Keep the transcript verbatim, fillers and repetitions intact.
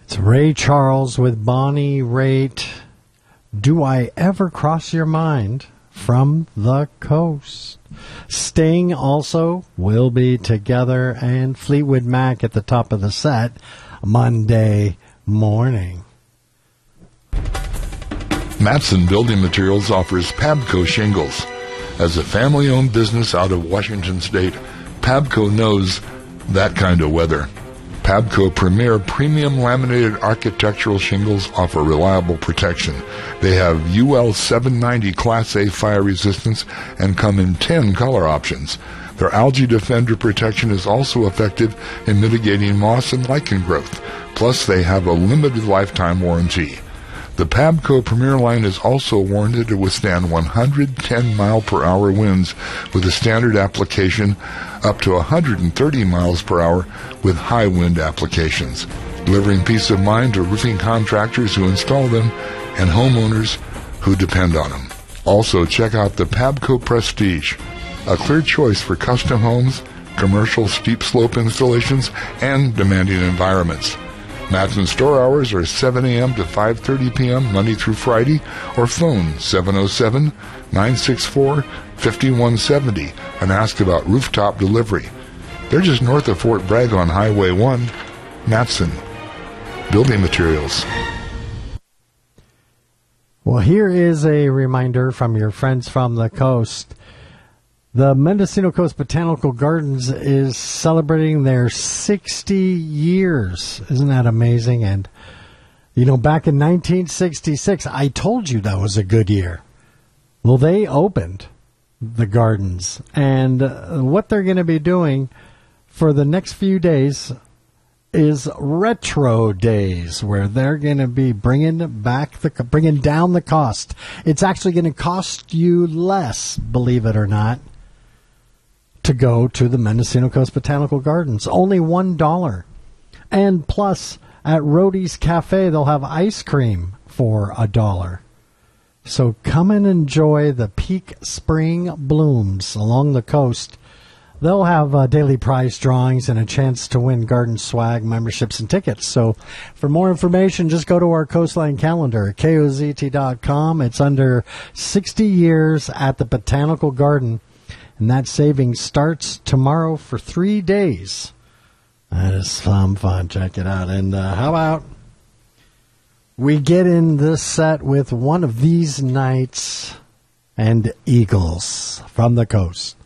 It's Ray Charles with Bonnie Raitt. Do I Ever Cross Your Mind from the Coast. Sting also will be together, and Fleetwood Mac at the top of the set Monday morning. Matson Building Materials offers Pabco shingles. As a family-owned business out of Washington State, Pabco knows that kind of weather. Pabco Premier Premium Laminated Architectural Shingles offer reliable protection. They have U L seven ninety Class A fire resistance and come in ten color options. Their Algae Defender protection is also effective in mitigating moss and lichen growth. Plus, they have a limited lifetime warranty. The Pabco Premier line is also warranted to withstand one hundred ten mile per hour winds with a standard application, up to one hundred thirty miles per hour with high wind applications, delivering peace of mind to roofing contractors who install them and homeowners who depend on them. Also, check out the Pabco Prestige, a clear choice for custom homes, commercial steep slope installations, and demanding environments. Matson store hours are seven a.m. to five thirty p.m. Monday through Friday, or phone seven oh seven, nine six four, five one seven oh and ask about rooftop delivery. They're just north of Fort Bragg on Highway one. Matson Building Materials. Well, here is a reminder from your friends from the coast. The Mendocino Coast Botanical Gardens is celebrating their sixty years. Isn't that amazing? And, you know, back in nineteen sixty-six, I told you that was a good year. Well, they opened the gardens. And uh, what they're going to be doing for the next few days is retro days, where they're going to be bringing back the bringing down the cost. It's actually going to cost you less, believe it or not, to go to the Mendocino Coast Botanical Gardens. Only one dollar. And plus, at Rhodey's Cafe, they'll have ice cream for a dollar. So come and enjoy the peak spring blooms along the coast. They'll have uh, daily prize drawings and a chance to win garden swag, memberships, and tickets. So for more information, just go to our Coastline calendar at K O Z T dot com. It's under sixty years at the Botanical Garden. And that savings starts tomorrow for three days. That is some fun. Check it out. And uh, how about we get in this set with One of These Nights and Eagles from the Coast.